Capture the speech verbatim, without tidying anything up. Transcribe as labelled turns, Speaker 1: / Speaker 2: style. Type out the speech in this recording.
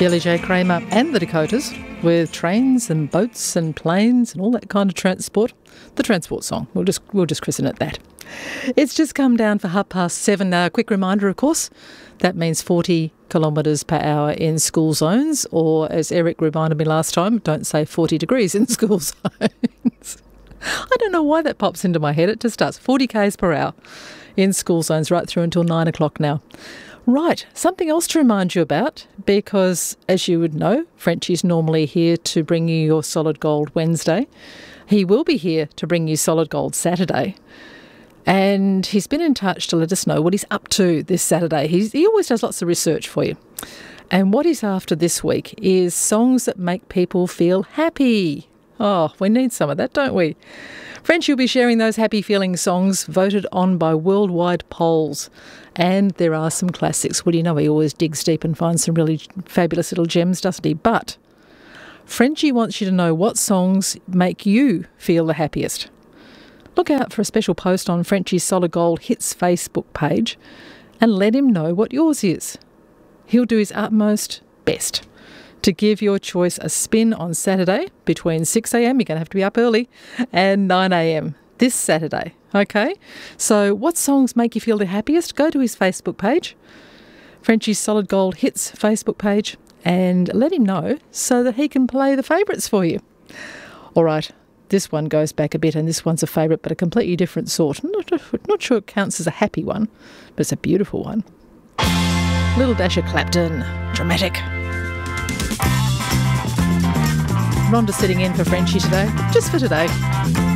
Speaker 1: Billy J. Kramer and the Dakotas with trains and boats and planes and all that kind of transport. The transport song. We'll just we'll just christen it that. It's just come down for half past seven. A uh, quick reminder, of course, that means forty kilometres per hour in school zones, or as Eric reminded me last time, don't say forty degrees in school zones. I don't know why that pops into my head. It just does. forty k's per hour in school zones right through until nine o'clock now. Right, something else to remind you about, because as you would know, Frenchie's normally here to bring you your Solid Gold Wednesday. He will be here to bring you Solid Gold Saturday. And he's been in touch to let us know what he's up to this Saturday. He's, he always does lots of research for you. And what he's after this week is songs that make people feel happy. Oh, we need some of that, don't we? Frenchie will be sharing those happy feeling songs voted on by worldwide polls. And there are some classics. Well, you know, he always digs deep and finds some really fabulous little gems, doesn't he? But Frenchie wants you to know what songs make you feel the happiest. Look out for a special post on Frenchie's Solid Gold Hits Facebook page and let him know what yours is. He'll do his utmost best to give your choice a spin on Saturday between six a.m, you're going to have to be up early, and nine a.m. this Saturday. Okay? So what songs make you feel the happiest? Go to his Facebook page, Frenchie's Solid Gold Hits Facebook page, and let him know so that he can play the favourites for you. All right. This one goes back a bit, and this one's a favourite, but a completely different sort. I'm not, not sure it counts as a happy one, but it's a beautiful one. Little dash of Clapton. Dramatic. Rhonda sitting in for Frenchie today, just for today.